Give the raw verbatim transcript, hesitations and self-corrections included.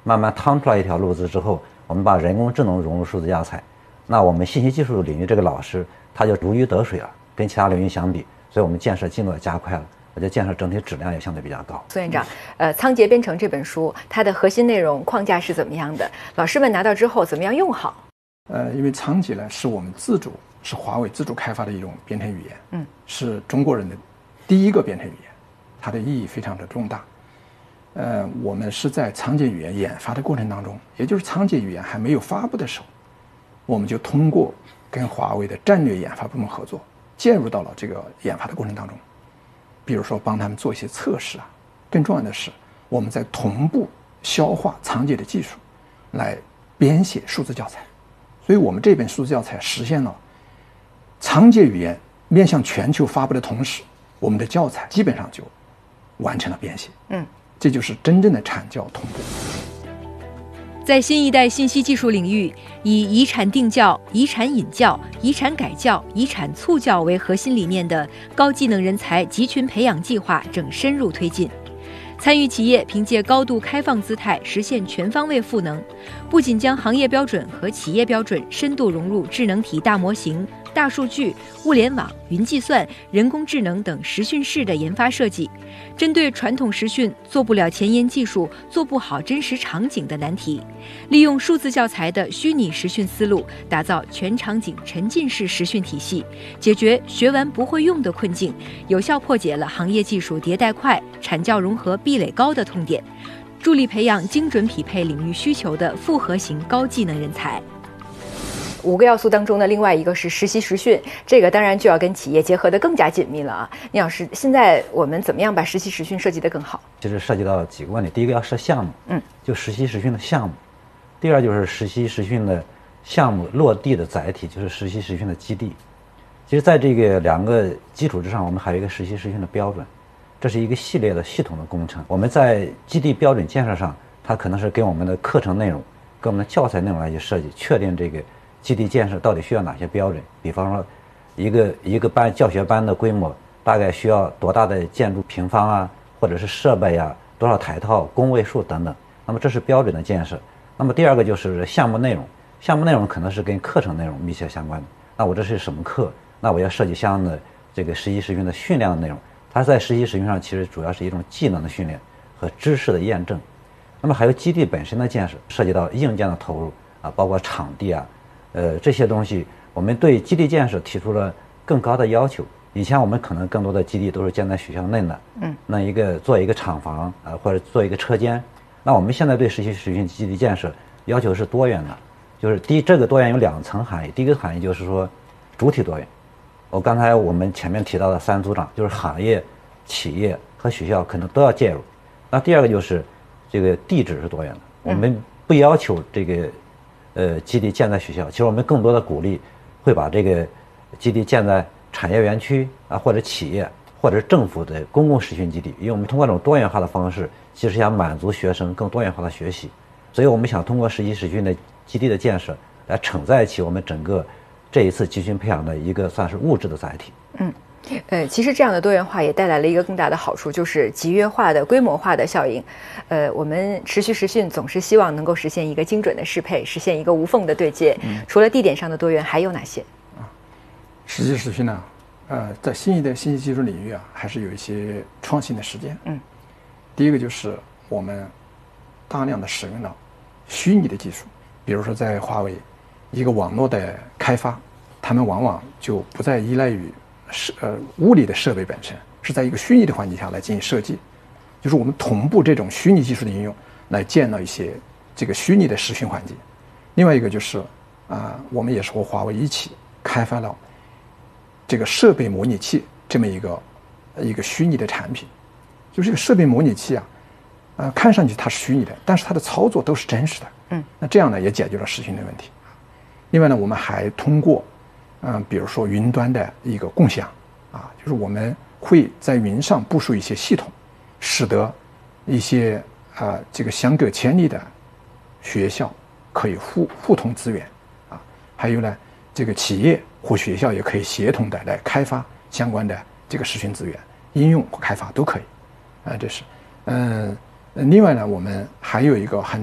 慢慢趟出来一条路子之后，我们把人工智能融入数字教材，那我们信息技术领域这个老师他就如鱼得水了，跟其他领域相比，所以我们建设进度也加快了。我觉得建设整体质量也相对比较高。 苏院长，呃，《仓颉编程》这本书，它的核心内容框架是怎么样的？老师们拿到之后怎么样用好？ 呃，因为仓颉呢是我们自主，是华为自主开发的一种编程语言， 嗯， 是中国人的第一个编程语言，它的意义非常的重大。呃，我们是在仓颉语言研发的过程当中，也就是仓颉语言还没有发布的时候，我们就通过跟华为的战略研发部门合作，介入到了这个研发的过程当中。比如说帮他们做一些测试啊，更重要的是我们在同步消化仓颉的技术，来编写数字教材。所以我们这本数字教材实现了仓颉语言面向全球发布的同时，我们的教材基本上就完成了编写。 嗯， 这就是真正的产教同步。 在新一代信息技术领域，以遗产定教、遗产引教、遗产改教、遗产促教为核心理念的高技能人才集群培养计划正深入推进。参与企业凭借高度开放姿态实现全方位赋能，不仅将行业标准和企业标准深度融入智能体大模型、大数据、物联网、云计算、人工智能等实训室的研发设计，针对传统实训做不了前沿技术、做不好真实场景的难题，利用数字教材的虚拟实训思路，打造全场景沉浸式实训体系，解决学完不会用的困境，有效破解了行业技术迭代快、产教融合壁垒高的痛点，助力培养精准匹配领域需求的复合型高技能人才。 五个要素当中的另外一个是实习实训，这个当然就要跟企业结合得更加紧密了啊。聂老师，现在我们怎么样把实习实训设计得更好？ 其实涉及到几个问题，第一个要设项目， 嗯， 就实习实训的项目；第二就是实习实训的项目落地的载体，就是实习实训的基地。其实在这个两个基础之上，我们还有一个实习实训的标准，这是一个系列的系统的工程。我们在基地标准建设上，它可能是跟我们的课程内容、跟我们的教材内容来去设计，确定这个基地建设到底需要哪些标准。比方说，一个一个班教学班的规模大概需要多大的建筑平方啊，或者是设备啊，多少台套、工位数等等。那么这是标准的建设。那么第二个就是项目内容，项目内容可能是跟课程内容密切相关的。那我这是什么课？那我要设计相应的这个实习实训的训练的内容。它在实习实训上其实主要是一种技能的训练和知识的验证。那么还有基地本身的建设，涉及到硬件的投入啊，包括场地啊。呃，这些东西我们对基地建设提出了更高的要求。以前我们可能更多的基地都是建在学校内的， 嗯， 那一个做一个厂房啊、呃，或者做一个车间。那我们现在对实习实训基地建设要求是多元的，就是第一，这个多元有两层含义。第一个含义就是说主体多元。我刚才我们前面提到的三组长，就是行业、企业和学校可能都要介入。那第二个就是这个地址是多元的，我们不要求这个。呃，基地建在学校，其实我们更多的鼓励会把这个基地建在产业园区啊，或者企业，或者是政府的公共实训基地，因为我们通过这种多元化的方式，其实想满足学生更多元化的学习，所以我们想通过实习实训的基地的建设，来承载起我们整个这一次集训培养的一个算是物质的载体。 嗯。呃，其实这样的多元化也带来了一个更大的好处，就是集约化的、规模化的效应。呃，我们持续实训总是希望能够实现一个精准的适配，实现一个无缝的对接。嗯、除了地点上的多元，还有哪些？ 啊，实习实训呢，呃，在新一代信息技术领域啊，还是有一些创新的实践。 嗯， 第一个就是我们大量的使用了虚拟的技术，比如说在华为，一个网络的开发，他们往往就不再依赖于。是呃，物理的设备本身是在一个虚拟的环境下来进行设计，就是我们同步这种虚拟技术的应用，来建了一些这个虚拟的实训环境。另外一个就是啊、呃，我们也是和华为一起开发了这个设备模拟器这么一个一个虚拟的产品。就是这个设备模拟器啊，呃，看上去它是虚拟的，但是它的操作都是真实的。 嗯， 那这样呢也解决了实训的问题。另外呢，我们还通过嗯，比如说云端的一个共享，啊，就是我们会在云上部署一些系统，使得一些啊、呃、这个相隔千里的学校可以互互通资源，啊，还有呢，这个企业或学校也可以协同的来开发相关的这个实训资源，应用或开发都可以，啊，这是，嗯，另外呢，我们还有一个很